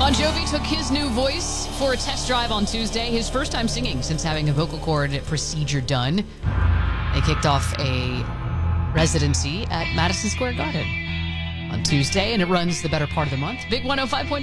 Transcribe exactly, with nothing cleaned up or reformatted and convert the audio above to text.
Bon Jovi took his new voice for a test drive on Tuesday, his first time singing since having a vocal cord procedure done. They kicked off a residency at Madison Square Garden on Tuesday, and it runs the better part of the month. Big one oh five point